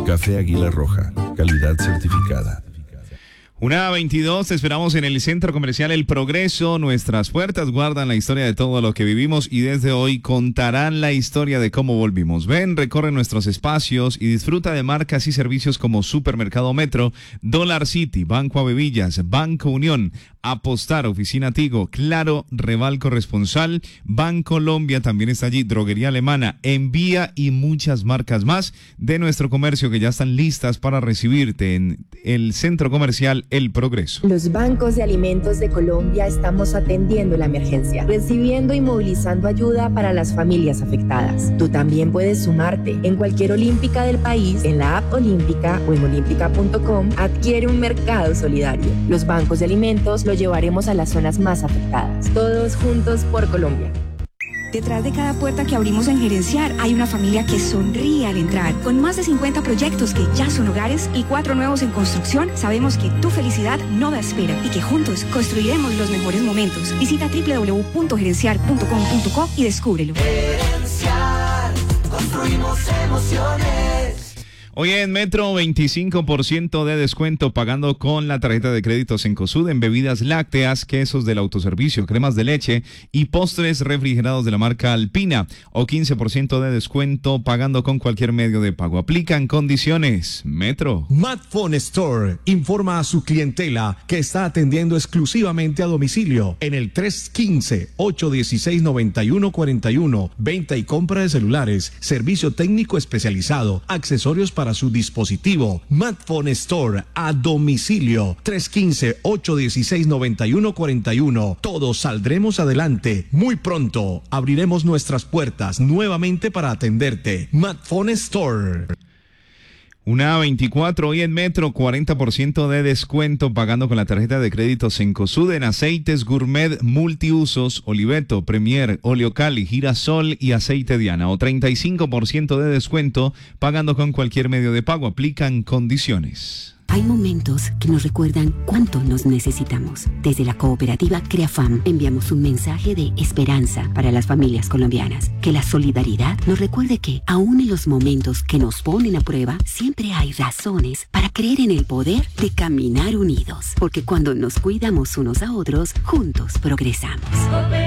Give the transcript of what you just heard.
Café Águila Roja, calidad certificada. 1:22, te esperamos en el Centro Comercial El Progreso. Nuestras puertas guardan la historia de todo lo que vivimos y desde hoy contarán la historia de cómo volvimos. Ven, recorre nuestros espacios y disfruta de marcas y servicios como Supermercado Metro, Dollar City, Banco Avevillas, Banco Unión, Apostar, Oficina Tigo, Claro, Reval Corresponsal, Bancolombia también está allí, Droguería Alemana, Envía y muchas marcas más de nuestro comercio que ya están listas para recibirte en el Centro Comercial El Progreso. Los bancos de alimentos de Colombia estamos atendiendo la emergencia, recibiendo y movilizando ayuda para las familias afectadas. Tú también puedes sumarte. En cualquier olímpica del país, en la app Olímpica o en olímpica.com, adquiere un mercado solidario. Los bancos de alimentos lo llevaremos a las zonas más afectadas. Todos juntos por Colombia. Detrás de cada puerta que abrimos en Gerenciar hay una familia que sonríe al entrar. Con más de 50 proyectos que ya son hogares y 4 nuevos en construcción, sabemos que tu felicidad no da espera y que juntos construiremos los mejores momentos. Visita www.gerenciar.com.co y descúbrelo. Gerenciar, construimos emociones. Hoy en Metro, 25% de descuento pagando con la tarjeta de crédito Cencosud en bebidas lácteas, quesos del autoservicio, cremas de leche y postres refrigerados de la marca Alpina. O 15% de descuento pagando con cualquier medio de pago. Aplican condiciones. Metro. Madphone Store informa a su clientela que está atendiendo exclusivamente a domicilio en el 315-816-9141. Venta y compra de celulares, servicio técnico especializado, accesorios para su dispositivo. Madphone Store a domicilio 315-816-9141. Todos saldremos adelante. Muy pronto abriremos nuestras puertas nuevamente para atenderte. Madphone Store. 1:24, hoy en Metro, 40% de descuento pagando con la tarjeta de crédito Cencosud en aceites gourmet multiusos, Oliveto, Premier, Oleocali, Girasol y aceite Diana. O 35% de descuento pagando con cualquier medio de pago. Aplican condiciones. Hay momentos que nos recuerdan cuánto nos necesitamos. Desde la cooperativa CREAFAM enviamos un mensaje de esperanza para las familias colombianas. Que la solidaridad nos recuerde que, aún en los momentos que nos ponen a prueba, siempre hay razones para creer en el poder de caminar unidos. Porque cuando nos cuidamos unos a otros, juntos progresamos.